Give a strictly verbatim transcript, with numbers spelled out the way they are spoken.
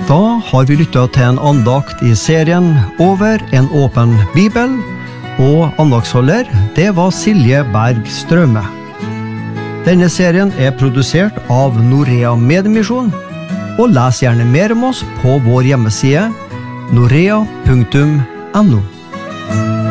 Da har vi lyttet til en andakt i serien Over en åpen bibel, og andaktsholder, det var Silje Berg Strømme. Denne serien er produsert av Norea Mediemisjon, og les gjerne mer om oss på vår hjemmeside norea punktum no.